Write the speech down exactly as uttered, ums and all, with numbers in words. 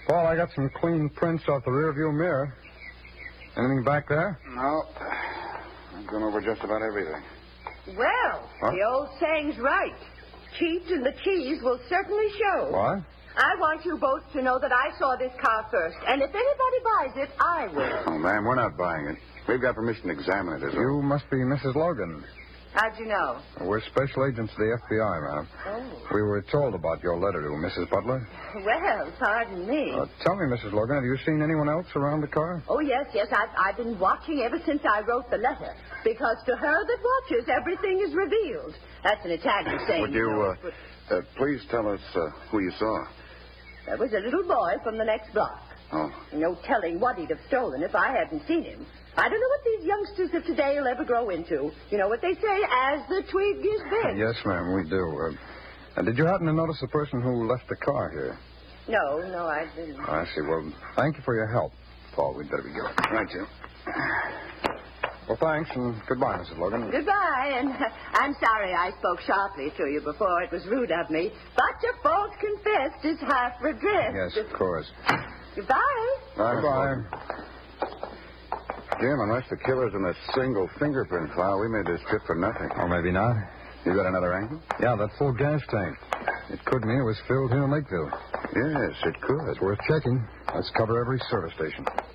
Paul, I got some clean prints off the rearview mirror. Anything back there? No. I've gone over just about everything. Well, Huh? the old saying's right. Cheat and the cheese will certainly show. What? I want you both to know that I saw this car first. And if anybody buys it, I will. Oh, ma'am, we're not buying it. We've got permission to examine it, is all. You must be Missus Logan. How'd you know? We're special agents of the F B I, madam. Oh. We were told about your letter to Missus Butler. Well, pardon me. Uh, tell me, Missus Logan, have you seen anyone else around the car? Oh, yes, yes. I've, I've been watching ever since I wrote the letter. Because to her that watches, everything is revealed. That's an Italian saying. Would you, know, uh, but uh, please tell us uh, who you saw? there was a little boy from the next block. Oh. No telling what he'd have stolen if I hadn't seen him. I don't know what these youngsters of today will ever grow into. You know what they say, as the twig is bent. Yes, ma'am, we do. Uh, and did you happen to notice the person who left the car here? No, no, I didn't. I see. Well, thank you for your help, Paul. We'd better be going. Right, Jim. Well, thanks, and goodbye, Missus Logan. Goodbye, and uh, I'm sorry I spoke sharply to you before. It was rude of me. But your fault confessed is half redressed. Yes, of course. Goodbye. Bye-bye. Jim, unless the killer's in a single fingerprint file, we made this trip for nothing. Or maybe not. You got another angle? Yeah, that full gas tank. It could mean it was filled here in Lakeville. Yes, it could. It's worth checking. Let's cover every service station.